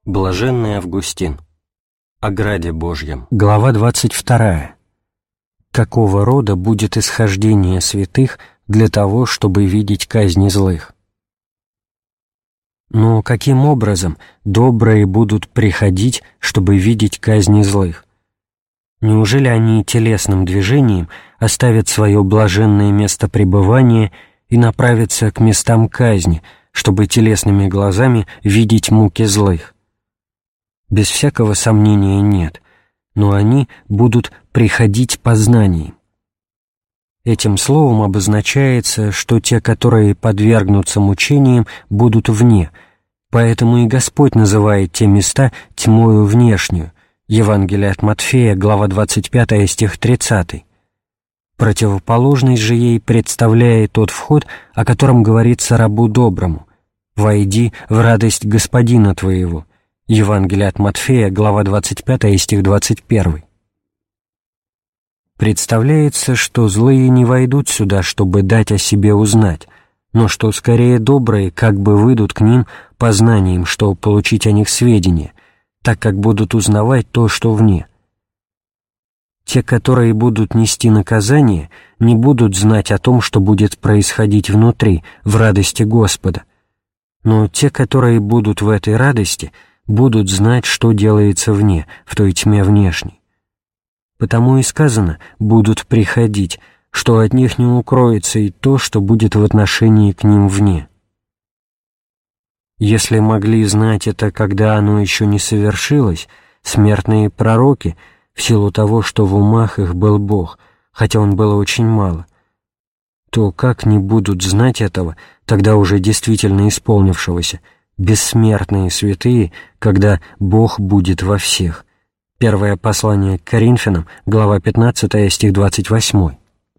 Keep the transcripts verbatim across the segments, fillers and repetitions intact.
Блаженный Августин. О граде Божьем. Глава двадцать вторая. Какого рода будет исхождение святых для того, чтобы видеть казни злых? Но каким образом добрые будут приходить, чтобы видеть казни злых? Неужели они телесным движением оставят свое блаженное место пребывания и направятся к местам казни, чтобы телесными глазами видеть муки злых? Без всякого сомнения нет, но они будут приходить познанием. Этим словом обозначается, что те, которые подвергнутся мучениям, будут вне, поэтому и Господь называет те места тьмою внешнюю. Евангелие от Матфея, глава двадцать пятая, стих тридцатый. Противоположность же ей представляет тот вход, о котором говорится рабу доброму: «Войди в радость Господина твоего». Евангелие от Матфея, глава двадцать пятая, стих двадцать первый. Представляется, что злые не войдут сюда, чтобы дать о себе узнать, но что скорее добрые как бы выйдут к ним познанием, чтобы получить о них сведения, так как будут узнавать то, что вне. Те, которые будут нести наказание, не будут знать о том, что будет происходить внутри, в радости Господа, но те, которые будут в этой радости, будут знать, что делается вне, в той тьме внешней. Потому и сказано «будут приходить», что от них не укроется и то, что будет в отношении к ним вне. Если могли знать это, когда оно еще не совершилось, смертные пророки, в силу того, что в умах их был Бог, хотя Он было очень мало, то как не будут знать этого, тогда уже действительно исполнившегося, бессмертные святые, когда Бог будет во всех. Первое послание к Коринфянам, глава пятнадцатая, стих двадцать восьмой.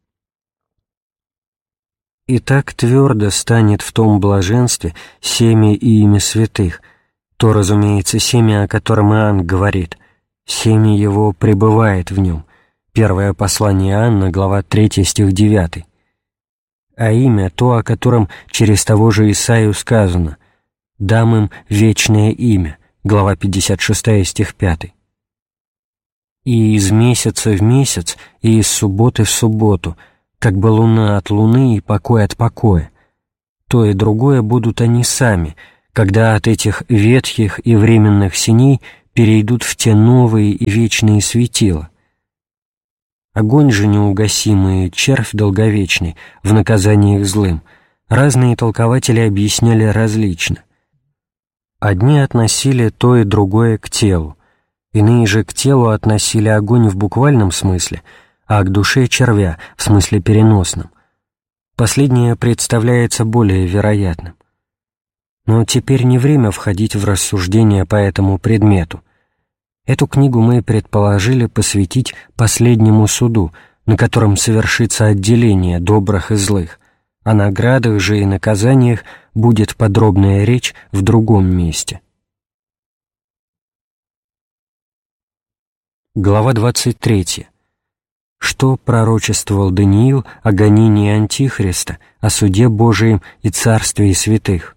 И так твердо станет в том блаженстве семя и имя святых, то, разумеется, семя, о котором Иоанн говорит, семя его пребывает в нем. Первое послание Иоанна, глава третья, стих девятый. А имя то, о котором через того же Исаию сказано: «Дам им вечное имя», глава пятьдесят шестая, стих пятый. «И из месяца в месяц, и из субботы в субботу, как бы луна от луны и покой от покоя. То и другое будут они сами, когда от этих ветхих и временных синей перейдут в те новые и вечные светила. Огонь же неугасимый, червь долговечный, в наказании их злым, разные толкователи объясняли различно. Одни относили то и другое к телу, иные же к телу относили огонь в буквальном смысле, а к душе червя в смысле переносном. Последнее представляется более вероятным. Но теперь не время входить в рассуждения по этому предмету. Эту книгу мы предположили посвятить последнему суду, на котором совершится отделение добрых и злых. О наградах же и наказаниях будет подробная речь в другом месте. Глава двадцать третья. Что пророчествовал Даниил о гонении Антихриста, о суде Божием и царстве святых?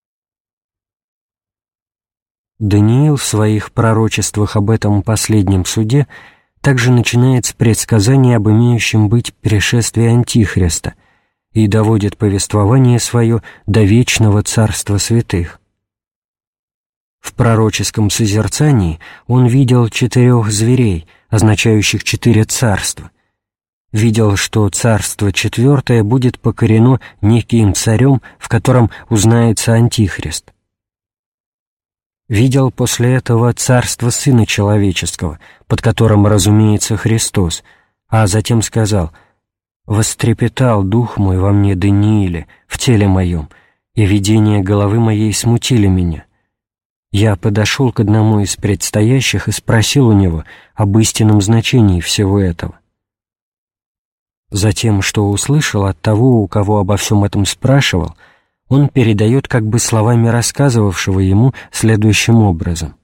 Даниил в своих пророчествах об этом последнем суде также начинает с предсказания об имеющем быть пришествии Антихриста и доводит повествование свое до вечного царства святых. В пророческом созерцании он видел четырех зверей, означающих четыре царства. Видел, что царство четвертое будет покорено неким царем, в котором узнается Антихрист. Видел после этого царство Сына Человеческого, под которым разумеется Христос, а затем сказал: «Вострепетал дух мой во мне, Данииле, в теле моем, и видения головы моей смутили меня. Я подошел к одному из предстоящих и спросил у него об истинном значении всего этого». Затем, что услышал от того, у кого обо всем этом спрашивал, он передает как бы словами рассказывавшего ему следующим образом.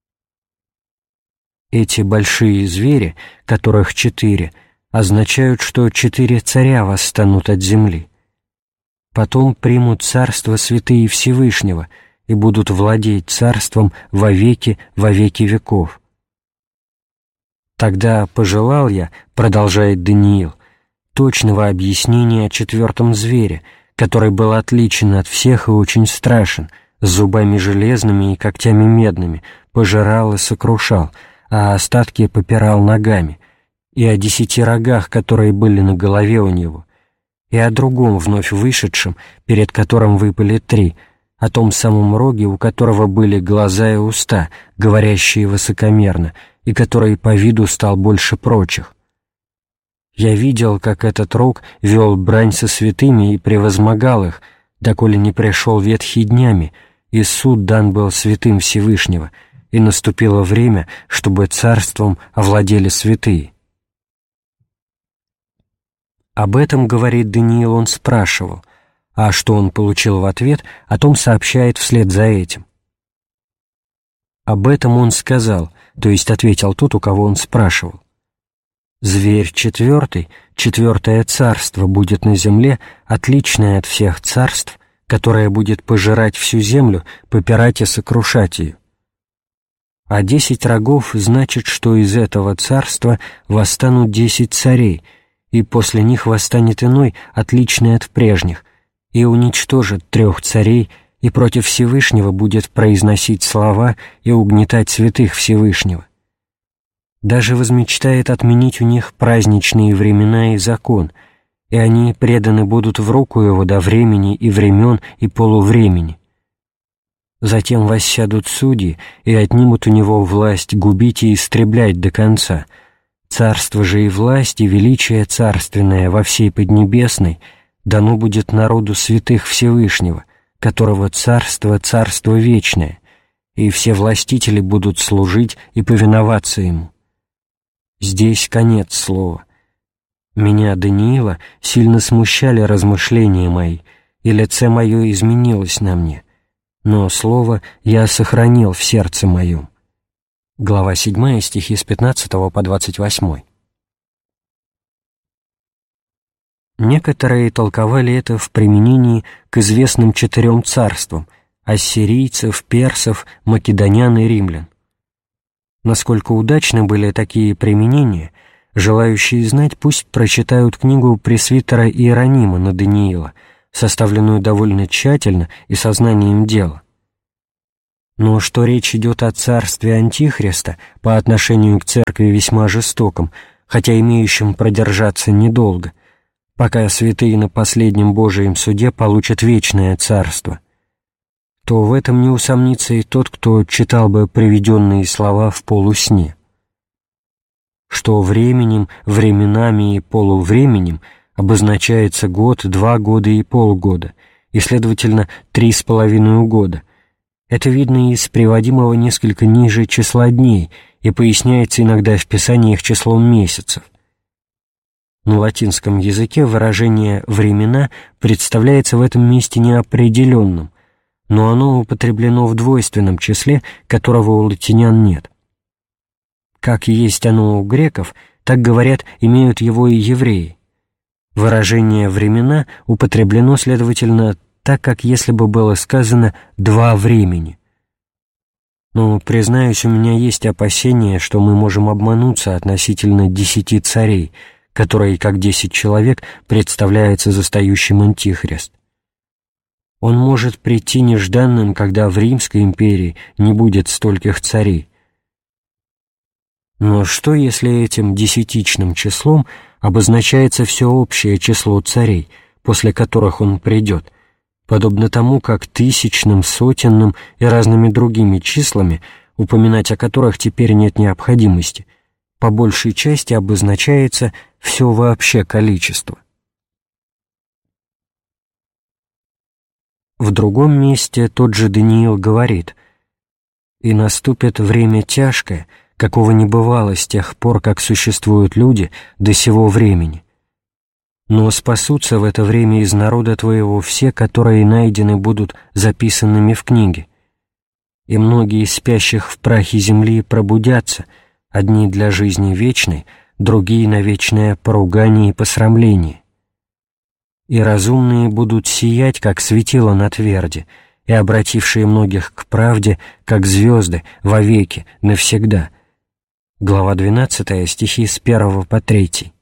Эти большие звери, которых четыре, означают, что четыре царя восстанут от земли. Потом примут царство святые Всевышнего, и будут владеть царством во веки, во веки веков. Тогда пожелал я, продолжает Даниил, точного объяснения о четвертом звере, который был отличен от всех и очень страшен, с зубами железными и когтями медными, пожирал и сокрушал, а остатки попирал ногами, и о десяти рогах, которые были на голове у него, и о другом вновь вышедшем, перед которым выпали три, о том самом роге, у которого были глаза и уста, говорящие высокомерно, и который по виду стал больше прочих. Я видел, как этот рог вел брань со святыми и превозмогал их, доколе не пришел ветхий днями, и суд дан был святым Всевышнего, и наступило время, чтобы царством овладели святые. Об этом, говорит Даниил, он спрашивал, а что он получил в ответ, о том сообщает вслед за этим. Об этом он сказал, то есть ответил тот, у кого он спрашивал. Зверь четвертый, четвертое царство будет на земле, отличное от всех царств, которое будет пожирать всю землю, попирать и сокрушать ее. А десять рогов значит, что из этого царства восстанут десять царей, и после них восстанет иной, отличный от прежних, и уничтожит трех царей, и против Всевышнего будет произносить слова и угнетать святых Всевышнего. Даже возмечтает отменить у них праздничные времена и закон, и они преданы будут в руку его до времени и времен и полувремени. Затем воссядут судьи и отнимут у него власть губить и истреблять до конца. Царство же и власть и величие царственное во всей Поднебесной дано будет народу святых Всевышнего, которого царство — царство вечное, и все властители будут служить и повиноваться ему. Здесь конец слова. Меня, Даниила, сильно смущали размышления мои, и лице мое изменилось на мне, но слово я сохранил в сердце моем. Глава седьмая, стихи с пятнадцатого по двадцать восьмой. Некоторые толковали это в применении к известным четырем царствам – ассирийцев, персов, македонян и римлян. Насколько удачны были такие применения, желающие знать пусть прочитают книгу пресвитера Иеронима на Даниила, составленную довольно тщательно и сознанием дела. Но что речь идет о царстве Антихриста по отношению к церкви весьма жестоком, хотя имеющем продержаться недолго, пока святые на последнем Божием суде получат вечное царство, то в этом не усомнится и тот, кто читал бы приведенные слова в полусне. Что временем, временами и полувременем обозначается год, два года и полгода, и, следовательно, три с половиной года. Это видно из приводимого несколько ниже числа дней и поясняется иногда в Писаниях числом месяцев. На латинском языке выражение «времена» представляется в этом месте неопределенным, но оно употреблено в двойственном числе, которого у латинян нет. Как есть оно у греков, так, говорят, имеют его и евреи. Выражение «времена» употреблено, следовательно, так, как если бы было сказано «два времени». Но, признаюсь, у меня есть опасение, что мы можем обмануться относительно десяти царей, которые, как десять человек, представляется застающим Антихрист. Он может прийти нежданным, когда в Римской империи не будет стольких царей. Но что, если этим десятичным числом обозначается все общее число царей, после которых он придет, подобно тому, как тысячным, сотенным и разными другими числами, упоминать о которых теперь нет необходимости, по большей части обозначается все вообще количество. В другом месте тот же Даниил говорит: «И наступит время тяжкое, какого не бывало с тех пор, как существуют люди до сего времени. Но спасутся в это время из народа твоего все, которые найдены будут записанными в книге. И многие из спящих в прахе земли пробудятся, одни для жизни вечной, другие на вечное поругание и посрамление. И разумные будут сиять, как светило на тверди, и обратившие многих к правде, как звезды, вовеки, навсегда. Глава двенадцатая, стихи с первого по третий.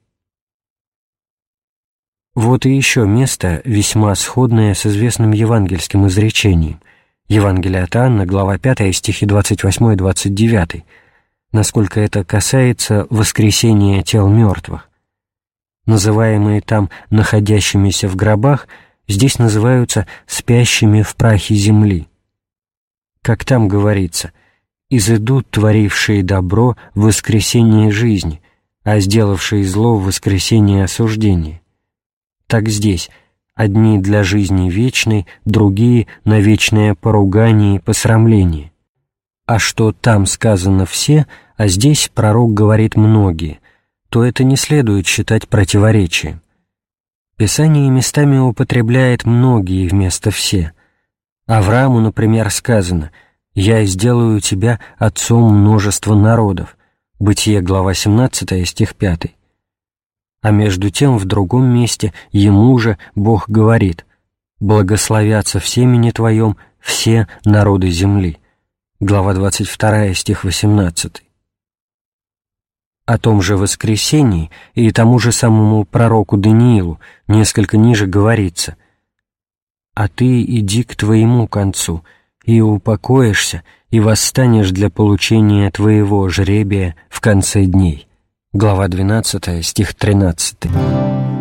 Вот и еще место, весьма сходное с известным евангельским изречением. Евангелие от Иоанна, глава пятая, стихи двадцать восемь и двадцать девять, насколько это касается воскресения тел мертвых. Называемые там находящимися в гробах здесь называются спящими в прахе земли. Как там говорится, «изыдут творившие добро в воскресение жизни, а сделавшие зло в воскресение осуждения». Так здесь одни для жизни вечной, другие на вечное поругание и посрамление. А что там сказано «все», а здесь пророк говорит «многие», то это не следует считать противоречием. Писание местами употребляет «многие» вместо «все». Аврааму, например, сказано «Я сделаю тебя отцом множества народов» Бытие, глава семнадцатая, стих пятый. А между тем в другом месте ему же Бог говорит «Благословятся в семени твоем все народы земли» глава двадцать вторая, стих восемнадцатый. О том же воскресении и тому же самому пророку Даниилу несколько ниже говорится: «А ты иди к твоему концу, и упокоишься, и восстанешь для получения твоего жребия в конце дней». Глава двенадцатая, стих тринадцатый.